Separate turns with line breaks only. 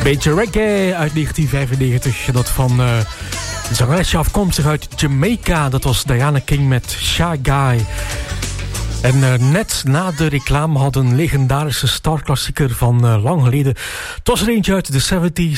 Beetje reggae uit 1995. Dat van een zangeresje afkomstig uit Jamaica. Dat was Diana King met Shy Guy. En net na de reclame had een legendarische starklassieker van lang geleden. Het was er eentje uit de 70s.